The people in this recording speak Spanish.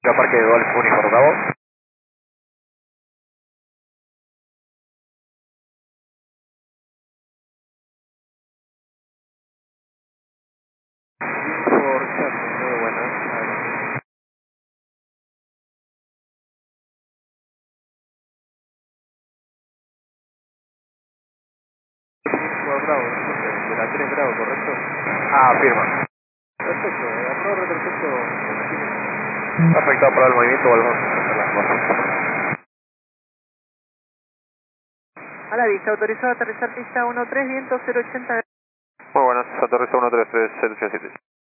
Parque de Golf Uniforme, Bravo. Por chat, muy buenas. Por Bravo, de la 3 Bravo, ¿correcto? Ah, firma. Perfecto, acabo de perfecto. Afectado por el movimiento, volvemos a hacer las cosas. A la vista, autorizado a aterrizar pista 13, viento 080. Muy buenas, aterriza 133, 087.